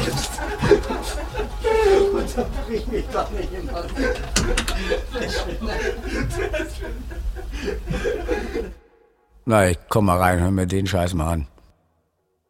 Unterbrich mich doch nicht immer. Na, ich komm mal rein, hör mir den Scheiß mal an.